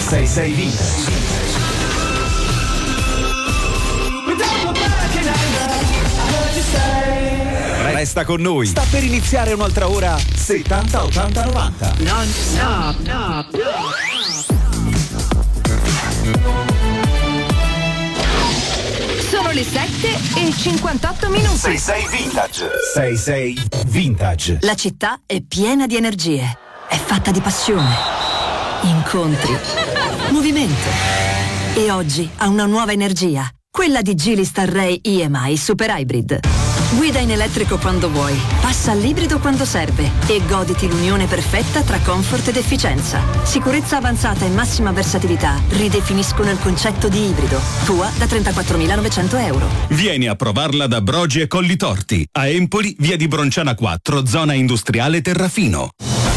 66 Vintage. Resta con noi. Sta per iniziare un'altra ora 70 80 90. Non stop, no. Sono le 7:58. 66 Vintage. 66 Vintage. La città è piena di energie. È fatta di passione, incontri, movimento. E oggi ha una nuova energia. Quella di Geely Starray EMI Super Hybrid. Guida in elettrico quando vuoi, passa all'ibrido quando serve e goditi l'unione perfetta tra comfort ed efficienza. Sicurezza avanzata e massima versatilità ridefiniscono il concetto di ibrido. Tua da 34.900 euro. Vieni a provarla da Brogi e Collitorti. A Empoli, via di Bronciana 4, zona industriale Terrafino.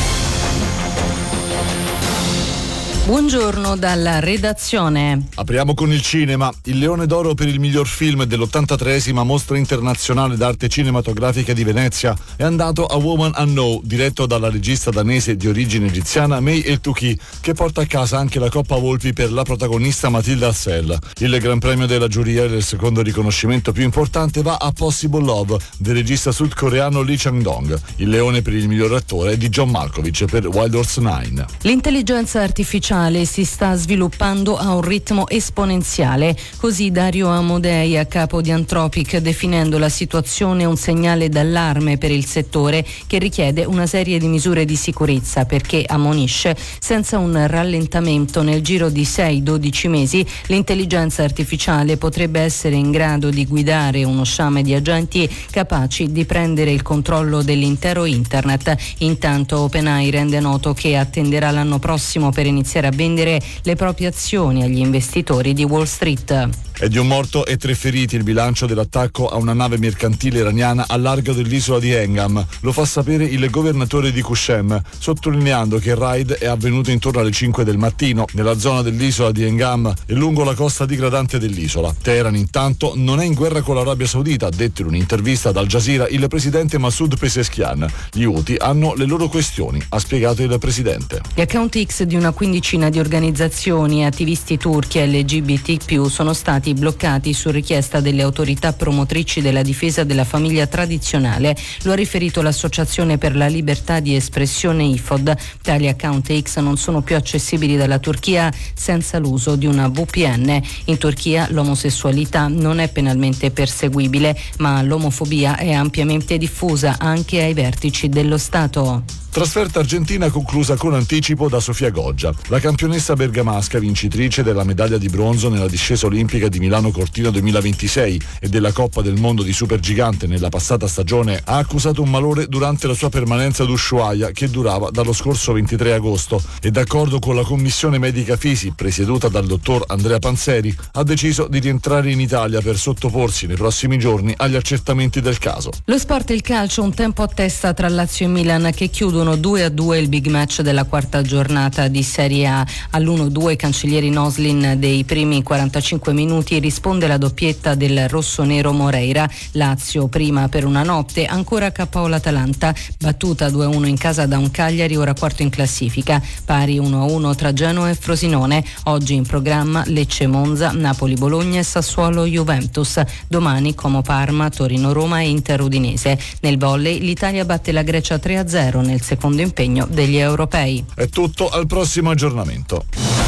Buongiorno dalla redazione. Apriamo con il cinema. Il Leone d'Oro per il miglior film dell'83esima Mostra Internazionale d'Arte Cinematografica di Venezia è andato a Woman I Know, diretto dalla regista danese di origine egiziana May El-Touki, che porta a casa anche la Coppa Volpi per la protagonista Matilda Assel. Il Gran Premio della giuria e il secondo riconoscimento più importante va a Possible Love del regista sudcoreano Lee Chang-dong. Il Leone per il miglior attore è di John Malkovich per Wild Horse 9. L'intelligenza artificiale si sta sviluppando a un ritmo esponenziale, così Dario Amodei, a capo di Anthropic, definendo la situazione un segnale d'allarme per il settore che richiede una serie di misure di sicurezza, perché ammonisce: senza un rallentamento nel giro di 6-12 mesi l'intelligenza artificiale potrebbe essere in grado di guidare uno sciame di agenti capaci di prendere il controllo dell'intero internet. Intanto OpenAI rende noto che attenderà l'anno prossimo per iniziare a vendere le proprie azioni agli investitori di Wall Street. È di un morto e 3 feriti il bilancio dell'attacco a una nave mercantile iraniana al largo dell'isola di Engam. Lo fa sapere il governatore di Qushem, sottolineando che il raid è avvenuto intorno alle 5 del mattino nella zona dell'isola di Engam e lungo la costa digradante dell'isola. Teheran intanto non è in guerra con l'Arabia Saudita, ha detto in un'intervista ad Al Jazeera il presidente Masoud Pezeshkian. Gli Houthi hanno le loro questioni, ha spiegato il presidente. Gli account X di una quindicina di organizzazioni e attivisti turchi LGBTQ sono stati bloccati su richiesta delle autorità promotrici della difesa della famiglia tradizionale. Lo ha riferito l'Associazione per la Libertà di Espressione IFOD. Tali account X non sono più accessibili dalla Turchia senza l'uso di una VPN. In Turchia l'omosessualità non è penalmente perseguibile, ma l'omofobia è ampiamente diffusa anche ai vertici dello Stato. Trasferta argentina conclusa con anticipo da Sofia Goggia. La campionessa bergamasca, vincitrice della medaglia di bronzo nella discesa olimpica di Milano Cortina 2026 e della Coppa del Mondo di Supergigante nella passata stagione, ha accusato un malore durante la sua permanenza ad Ushuaia, che durava dallo scorso 23 agosto e, d'accordo con la commissione medica Fisi presieduta dal dottor Andrea Panzeri, ha deciso di rientrare in Italia per sottoporsi nei prossimi giorni agli accertamenti del caso. Lo sport e il calcio, un tempo a testa tra Lazio e Milan che chiudono 2-2 il big match della quarta giornata di Serie A. All'1-2 Cancellieri Noslin dei primi 45 minuti risponde la doppietta del rossonero Moreira. Lazio prima per una notte, ancora KO l'Atalanta, battuta 2-1 in casa da un Cagliari ora quarto in classifica, pari 1-1 tra Genoa e Frosinone. Oggi in programma Lecce-Monza, Napoli-Bologna e Sassuolo-Juventus. Domani Como-Parma, Torino-Roma e Inter-Udinese. Nel volley l'Italia batte la Grecia 3-0 nel secondo impegno degli europei. È tutto, al prossimo aggiornamento.